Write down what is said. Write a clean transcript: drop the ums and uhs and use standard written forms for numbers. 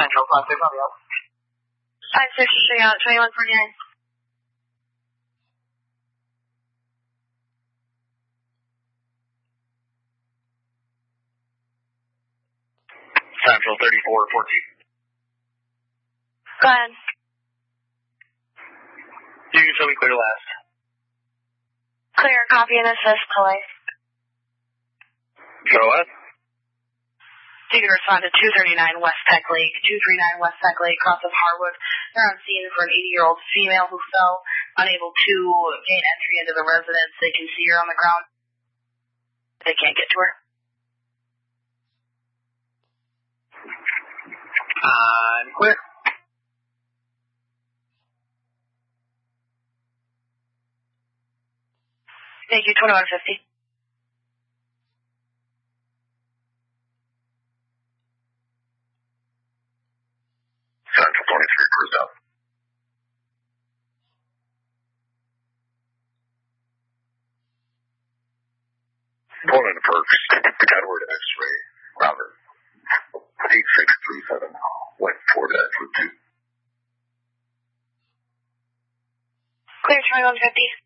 Central, 5-6 on the out. 5-6 straight out, 2149. Central 3414. Go ahead. You can show me clear last. Clear, copy and assist, police. Go ahead. You can respond to 239 West Peck Lake, 239 West Peck Lake, cross of Harwood. They're on scene for an 80-year-old female who fell, unable to gain entry into the residence. They can see her on the ground. They can't get to her. I'm clear. Thank you, 2150. Central 23, cruise out. Pulling into Perks, Edward X-ray, Robert. 8637, went for that for 2. Clear, 2150.